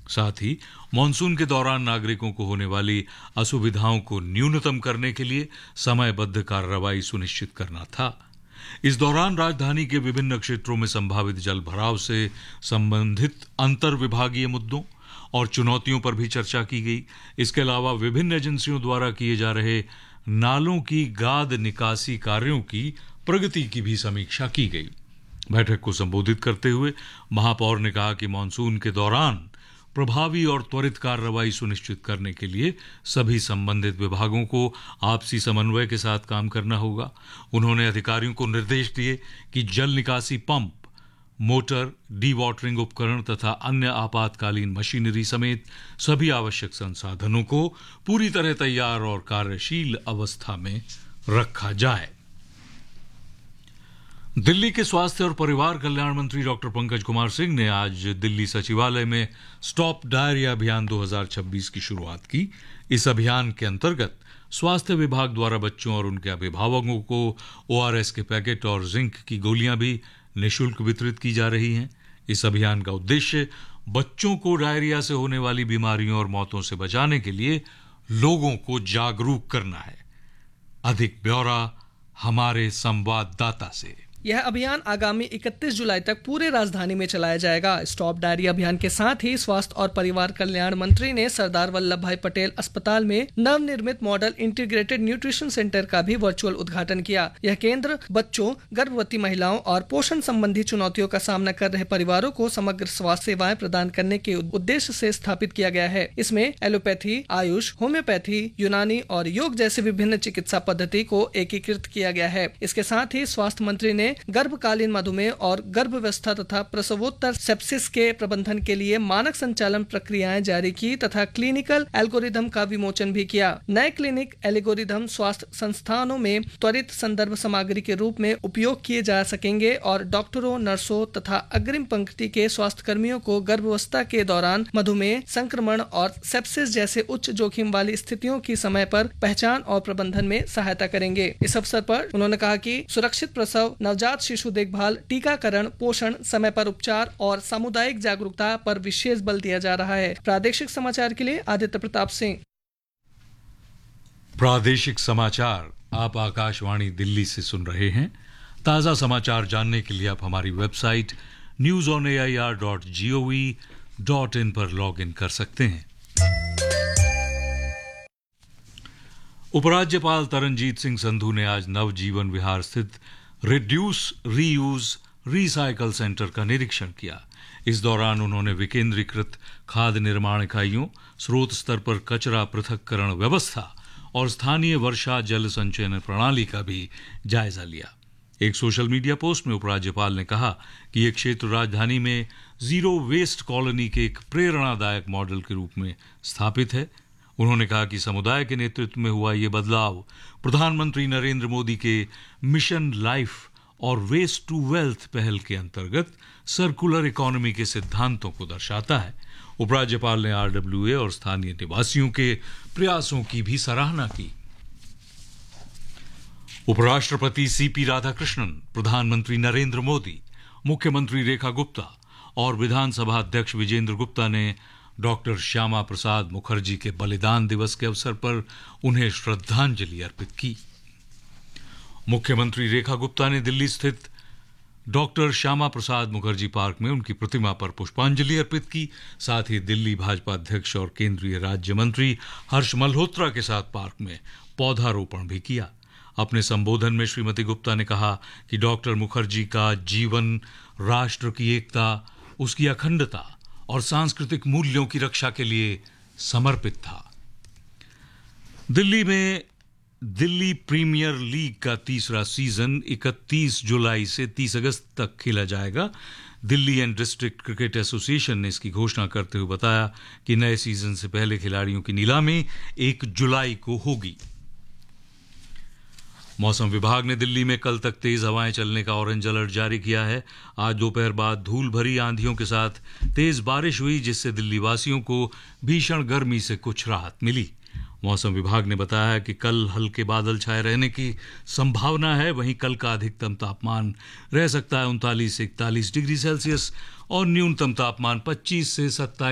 साथ ही मॉनसून के दौरान नागरिकों को होने वाली असुविधाओं को न्यूनतम करने के लिए समयबद्ध कार्रवाई सुनिश्चित करना था। इस दौरान राजधानी के विभिन्न क्षेत्रों में संभावित जल भराव से संबंधित अंतर विभागीय मुद्दों और चुनौतियों पर भी चर्चा की गई। इसके अलावा विभिन्न एजेंसियों द्वारा किए जा रहे नालों की गाद निकासी कार्यों की प्रगति की भी समीक्षा की गई। बैठक को संबोधित करते हुए महापौर ने कहा कि मॉनसून के दौरान प्रभावी और त्वरित कार्रवाई सुनिश्चित करने के लिए सभी संबंधित विभागों को आपसी समन्वय के साथ काम करना होगा। उन्होंने अधिकारियों को निर्देश दिए कि जल निकासी पंप, मोटर, डी वाटरिंग उपकरण तथा अन्य आपातकालीन मशीनरी समेत सभी आवश्यक संसाधनों को पूरी तरह तैयार और कार्यशील अवस्था में रखा जाए। दिल्ली के स्वास्थ्य और परिवार कल्याण मंत्री डॉक्टर पंकज कुमार सिंह ने आज दिल्ली सचिवालय में स्टॉप डायरिया अभियान 2026 की शुरुआत की। इस अभियान के अंतर्गत स्वास्थ्य विभाग द्वारा बच्चों और उनके अभिभावकों को ORS के पैकेट और जिंक की गोलियां भी निःशुल्क वितरित की जा रही हैं। इस अभियान का उद्देश्य बच्चों को डायरिया से होने वाली बीमारियों और मौतों से बचाने के लिए लोगों को जागरूक करना है। अधिक ब्यौरा हमारे संवाददाता से। यह अभियान आगामी 31 जुलाई तक पूरे राजधानी में चलाया जाएगा। स्टॉप डायरिया अभियान के साथ ही स्वास्थ्य और परिवार कल्याण मंत्री ने सरदार वल्लभ भाई पटेल अस्पताल में नवनिर्मित मॉडल इंटीग्रेटेड न्यूट्रिशन सेंटर का भी वर्चुअल उद्घाटन किया। यह केंद्र बच्चों, गर्भवती महिलाओं और पोषण संबंधी चुनौतियों का सामना कर रहे परिवारों को समग्र स्वास्थ्य सेवाएं प्रदान करने के उद्देश्य से स्थापित किया गया है। इसमें एलोपैथी, आयुष, होम्योपैथी, यूनानी और योग जैसे विभिन्न चिकित्सा पद्धति को एकीकृत किया गया है। इसके साथ ही स्वास्थ्य मंत्री ने गर्भकालीन मधुमेह और गर्भावस्था तथा प्रसवोत्तर सेप्सिस के प्रबंधन के लिए मानक संचालन प्रक्रियाएं जारी की तथा क्लिनिकल एल्गोरिदम का विमोचन भी किया। नए क्लिनिक एल्गोरिदम स्वास्थ्य संस्थानों में त्वरित संदर्भ सामग्री के रूप में उपयोग किए जा सकेंगे और डॉक्टरों, नर्सों तथा अग्रिम पंक्ति के स्वास्थ्य कर्मियों को गर्भावस्था के दौरान मधुमेह, संक्रमण और सेप्सिस जैसे उच्च जोखिम वाली स्थितियों की समय पर पहचान और प्रबंधन में सहायता करेंगे। इस अवसर पर उन्होंने कहा कि सुरक्षित प्रसव, नवजात शिशु देखभाल, टीकाकरण, पोषण, समय पर उपचार और सामुदायिक जागरूकता पर विशेष बल दिया जा रहा है। प्रादेशिक समाचार के लिए आदित्य प्रताप सिंह। प्रादेशिक समाचार आप आकाशवाणी दिल्ली से सुन रहे हैं। ताजा समाचार जानने के लिए आप हमारी वेबसाइट newsonair.gov.in पर लॉग इन कर सकते हैं। उपराज्यपाल तरनजीत सिंह संधू ने आज नवजीवन विहार स्थित रिड्यूस, रीयूज, रिसाइकल सेंटर का निरीक्षण किया। इस दौरान उन्होंने विकेंद्रीकृत खाद्य निर्माण इकाइयों, स्रोत स्तर पर कचरा पृथक्करण व्यवस्था और स्थानीय वर्षा जल संचयन प्रणाली का भी जायजा लिया। एक सोशल मीडिया पोस्ट में उपराज्यपाल ने कहा कि ये क्षेत्र राजधानी में जीरो वेस्ट कॉलोनी के एक प्रेरणादायक मॉडल के रूप में स्थापित है। उन्होंने कहा कि समुदाय के नेतृत्व में हुआ ये बदलाव प्रधानमंत्री नरेंद्र मोदी के मिशन लाइफ और वेस्ट टू वेल्थ पहल के अंतर्गत सर्कुलर इकोनॉमी के सिद्धांतों को दर्शाता है। उपराज्यपाल ने RWA और स्थानीय निवासियों के प्रयासों की भी सराहना की। उपराष्ट्रपति CP राधाकृष्णन, प्रधानमंत्री नरेंद्र मोदी, मुख्यमंत्री रेखा गुप्ता और विधानसभा अध्यक्ष विजेंद्र गुप्ता ने डॉक्टर श्यामा प्रसाद मुखर्जी के बलिदान दिवस के अवसर पर उन्हें श्रद्धांजलि अर्पित की। मुख्यमंत्री रेखा गुप्ता ने दिल्ली स्थित डॉक्टर श्यामा प्रसाद मुखर्जी पार्क में उनकी प्रतिमा पर पुष्पांजलि अर्पित की। साथ ही दिल्ली भाजपा अध्यक्ष और केंद्रीय राज्य मंत्री हर्ष मल्होत्रा के साथ पार्क में पौधारोपण भी किया। अपने संबोधन में श्रीमती गुप्ता ने कहा कि डॉक्टर मुखर्जी का जीवन राष्ट्र की एकता, उसकी अखंडता और सांस्कृतिक मूल्यों की रक्षा के लिए समर्पित था। दिल्ली में दिल्ली प्रीमियर लीग का तीसरा सीजन 31 जुलाई से 30 अगस्त तक खेला जाएगा। Delhi and district cricket association ने इसकी घोषणा करते हुए बताया कि नए सीजन से पहले खिलाड़ियों की नीलामी 1 जुलाई को होगी। मौसम विभाग ने दिल्ली में कल तक तेज हवाएं चलने का ऑरेंज अलर्ट जारी किया है। आज दोपहर बाद धूल भरी आंधियों के साथ तेज बारिश हुई, जिससे दिल्ली वासियों को भीषण गर्मी से कुछ राहत मिली। मौसम विभाग ने बताया कि कल हल्के बादल छाए रहने की संभावना है। वहीं कल का अधिकतम तापमान रह सकता है 39 से 41 डिग्री सेल्सियस और न्यूनतम तापमान 25 से 27